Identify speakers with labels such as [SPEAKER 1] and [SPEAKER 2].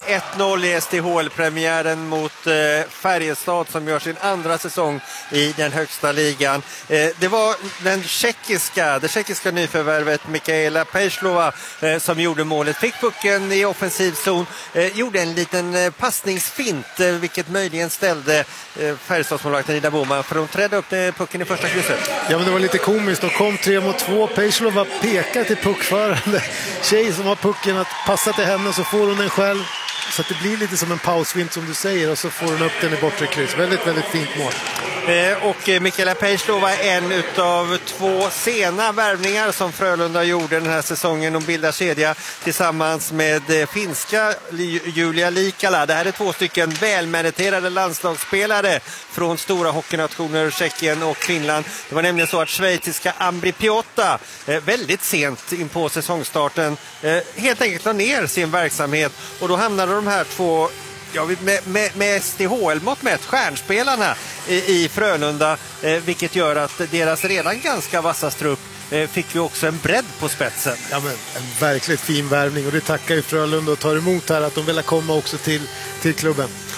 [SPEAKER 1] 1-0 i SDHL-premiären mot Färjestad som gör sin andra säsong i den högsta ligan. Det var det tjeckiska nyförvärvet Mikaela Pejslova som gjorde målet. Fick pucken i offensiv zon, gjorde en liten passningsfint vilket möjligen ställde Färjestadsmålvakten Ida Boman, för de trädde upp pucken i första krysset.
[SPEAKER 2] Ja, men det var lite komiskt. De kom 3-2. Pejslova pekar till puckförande tjej som har pucken att passa till henne, och så får hon den själv. Så att det blir lite som en pausfint som du säger, och så får hon upp den i bortre kryss. Väldigt, väldigt fint mål.
[SPEAKER 1] Och Mikaela Pejslova är en utav 2 sena värvningar som Frölunda gjorde den här säsongen. De bildar kedja tillsammans med finska Julia Likala. Det här är 2 stycken välmeriterade landslagsspelare från stora hockeynationer Tjeckien och Finland. Det var nämligen så att schweiziska Ambri Piotta väldigt sent in på säsongstarten helt enkelt la ner sin verksamhet, och då hamnade de här 2 med SDHL-mått mätt stjärnspelarna i Frölunda, vilket gör att deras redan ganska vassa trupp fick vi också en bredd på spetsen.
[SPEAKER 2] Ja, men en verkligt fin värvning, och det tackar ju Frölunda och tar emot här att de vill komma också till klubben.